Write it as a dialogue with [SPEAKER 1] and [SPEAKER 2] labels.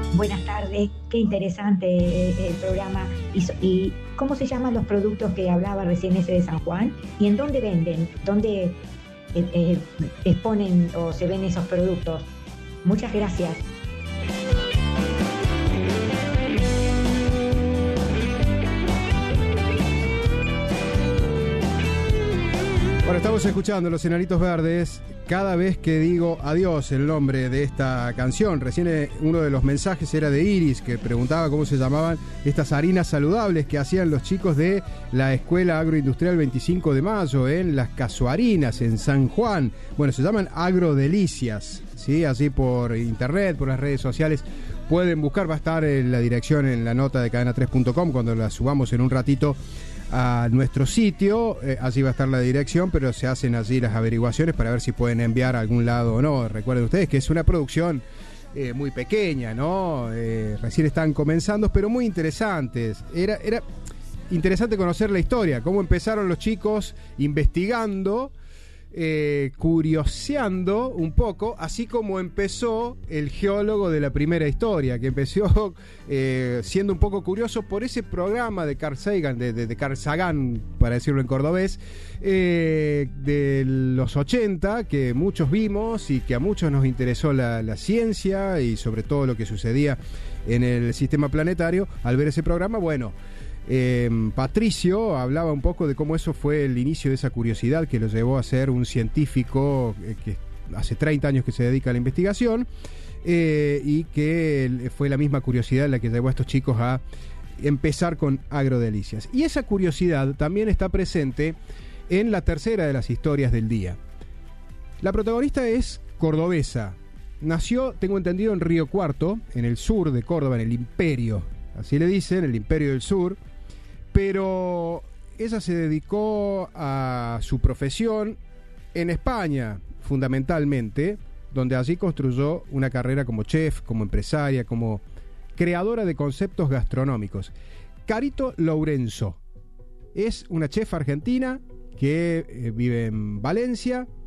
[SPEAKER 1] Buenas tardes, qué interesante el programa. ¿Y cómo se llaman los productos que hablaba recién ese de San Juan? ¿Y en dónde venden? ¿Dónde exponen o se ven esos productos? Muchas gracias.
[SPEAKER 2] Bueno, estamos escuchando Los Enanitos Verdes. Cada vez que digo adiós, el nombre de esta canción. Recién uno de los mensajes era de Iris, que preguntaba cómo se llamaban estas harinas saludables que hacían los chicos de la Escuela Agroindustrial 25 de Mayo en Las Casuarinas, en San Juan. Bueno, se llaman agrodelicias, ¿sí? Así por internet, por las redes sociales. Pueden buscar, va a estar en la dirección en la nota de cadena3.com cuando la subamos en un ratito a nuestro sitio. Allí va a estar la dirección, pero se hacen allí las averiguaciones para ver si pueden enviar a algún lado o no. Recuerden ustedes que es una producción muy pequeña, ¿no? Recién están comenzando, pero muy interesantes. Era interesante conocer la historia, cómo empezaron los chicos investigando, curioseando un poco, así como empezó el geólogo de la primera historia, que empezó siendo un poco curioso por ese programa de Carl Sagan, de Carl Sagan, para decirlo en cordobés, de los 80, que muchos vimos y que a muchos nos interesó la ciencia y sobre todo lo que sucedía en el sistema planetario. Al ver ese programa, bueno, Patricio hablaba un poco de cómo eso fue el inicio de esa curiosidad que lo llevó a ser un científico que hace 30 años que se dedica a la investigación, y que fue la misma curiosidad la que llevó a estos chicos a empezar con Agrodelicias. Y esa curiosidad también está presente en la tercera de las historias del día. La protagonista es cordobesa. Nació, tengo entendido, en Río Cuarto, en el sur de Córdoba, en el Imperio. Así le dicen, el Imperio del Sur. Pero ella se dedicó a su profesión en España, fundamentalmente, donde allí construyó una carrera como chef, como empresaria, como creadora de conceptos gastronómicos. Carito Lourenço es una chef argentina que vive en Valencia